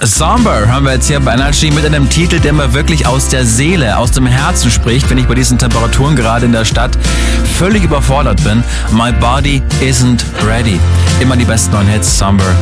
Somber haben wir jetzt hier bei Energy mit einem Titel, der mir wirklich aus der Seele, aus dem Herzen spricht, wenn ich bei diesen Temperaturen gerade in der Stadt völlig überfordert bin. My Body Isn't Ready. Immer die besten neuen Hits, Somber.